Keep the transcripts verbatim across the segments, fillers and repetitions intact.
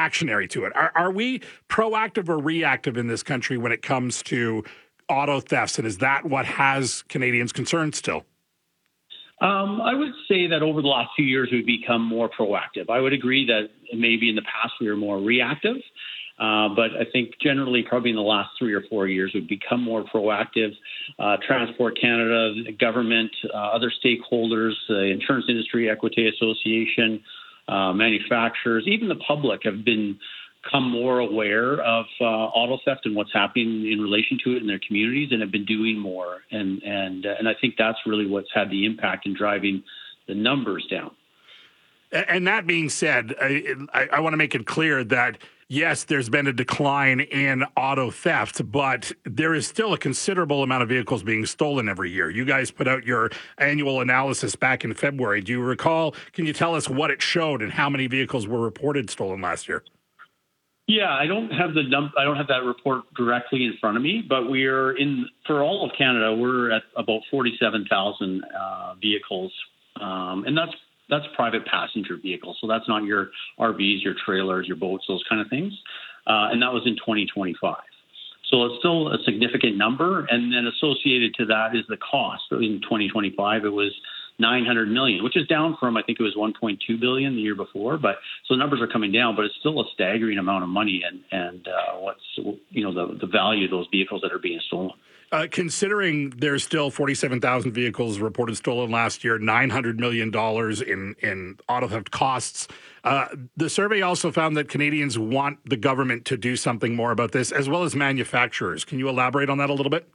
reactionary to it. Are, are we proactive or reactive in this country when it comes to auto thefts? And is that what has Canadians concerned still? Um, I would say that over the last few years, we've become more proactive. I would agree that maybe in the past we were more reactive. Uh, but I think generally, probably in the last three or four years, we've become more proactive. Uh, Transport Canada, the government, uh, other stakeholders, the insurance industry, Equité Association, uh, manufacturers, even the public have been become more aware of uh, auto theft and what's happening in relation to it in their communities, and have been doing more. And and uh, and I think that's really what's had the impact in driving the numbers down. And that being said, I, I, I want to make it clear that, yes, there's been a decline in auto theft, but there is still a considerable amount of vehicles being stolen every year. You guys put out your annual analysis back in February. Do you recall? Can you tell us what it showed and how many vehicles were reported stolen last year? Yeah, I don't have the num- I don't have that report directly in front of me, but we're in for all of Canada. We're at about forty-seven thousand uh, vehicles, um, and that's that's private passenger vehicles. So that's not your R Vs, your trailers, your boats, those kind of things. Uh, and that was in twenty twenty-five. So it's still a significant number. And then associated to that is the cost. So in twenty twenty-five, it was nine hundred million dollars, which is down from, I think it was one point two billion dollars the year before. But so numbers are coming down, but it's still a staggering amount of money. And, and uh, what's, you know, the, the value of those vehicles that are being stolen. Uh, considering there's still forty-seven thousand vehicles reported stolen last year, nine hundred million dollars in, in auto theft costs, uh, the survey also found that Canadians want the government to do something more about this, as well as manufacturers. Can you elaborate on that a little bit?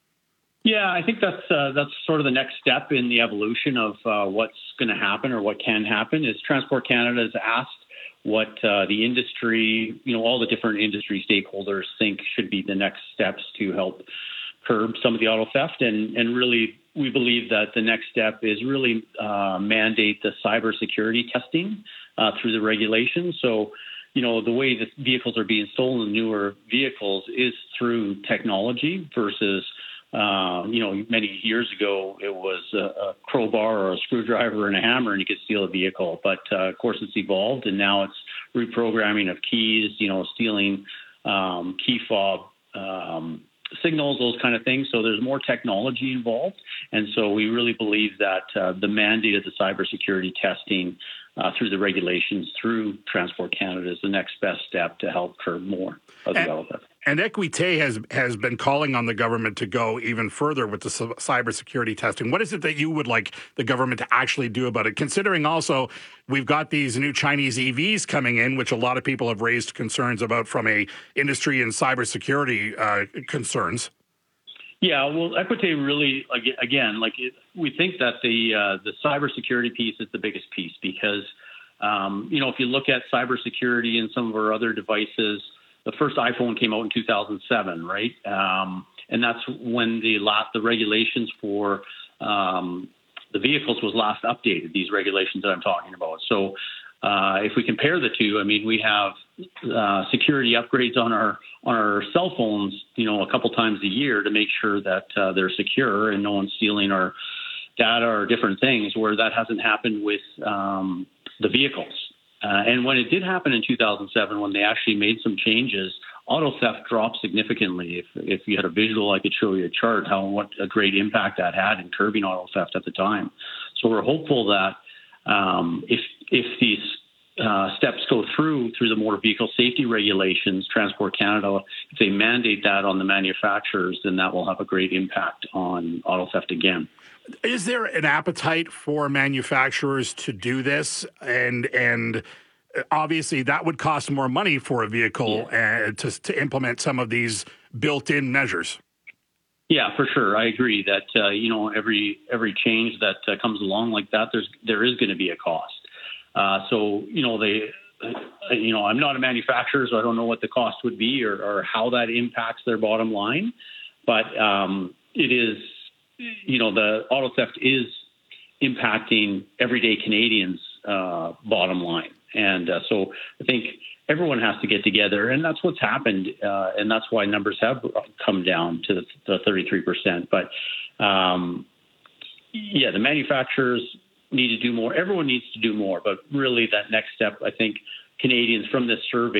Yeah, I think that's uh, that's sort of the next step in the evolution of uh, what's going to happen or what can happen. Is Transport Canada has asked what uh, the industry, you know, all the different industry stakeholders think should be the next steps to help curb some of the auto theft. And, and really, we believe that the next step is really uh, mandate the cybersecurity testing uh, through the regulations. So, you know, the way that vehicles are being stolen, newer vehicles, is through technology versus, uh, you know, many years ago, it was a, a crowbar or a screwdriver and a hammer and you could steal a vehicle. But, uh, of course, it's evolved, and now it's reprogramming of keys, you know, stealing um, key fob um signals, those kind of things. So there's more technology involved. And so we really believe that uh, the mandate of the cybersecurity testing uh, through the regulations, through Transport Canada, is the next best step to help curb more of the auto theft. And Equité has has been calling on the government to go even further with the cybersecurity testing. What is it that you would like the government to actually do about it? Considering also we've got these new Chinese E Vs coming in, which a lot of people have raised concerns about from a industry and cybersecurity uh, concerns. Yeah, well, Equité really, again, like it, we think that the uh, the cybersecurity piece is the biggest piece because, um, you know, if you look at cybersecurity in some of our other devices, the first iPhone came out in two thousand seven, right? Um, and that's when the last, the regulations for um, the vehicles was last updated, these regulations that I'm talking about. So uh, if we compare the two, I mean, we have uh, security upgrades on our on our cell phones, you know, a couple times a year to make sure that uh, they're secure and no one's stealing our data or different things, where that hasn't happened with um, the vehicles. Uh, and when it did happen in two thousand seven, when they actually made some changes, auto theft dropped significantly. If if you had a visual, I could show you a chart how what a great impact that had in curbing auto theft at the time. So we're hopeful that um, if if these uh, steps go through through the motor vehicle safety regulations, Transport Canada, if they mandate that on the manufacturers, then that will have a great impact on auto theft again. Is there an appetite for manufacturers to do this? And and obviously that would cost more money for a vehicle yeah. uh, to, to implement some of these built-in measures. Yeah, for sure. I agree that, uh, you know, every every change that uh, comes along like that, there's there is going to be a cost. Uh, so, you know, they, uh, you know, I'm not a manufacturer, so I don't know what the cost would be or, or how that impacts their bottom line. But um, it is, you know, the auto theft is impacting everyday Canadians' uh, bottom line. And uh, so I think everyone has to get together, and that's what's happened. Uh, and that's why numbers have come down to the, the thirty-three percent. But, um, yeah, the manufacturers need to do more. Everyone needs to do more. But really that next step, I think Canadians from this survey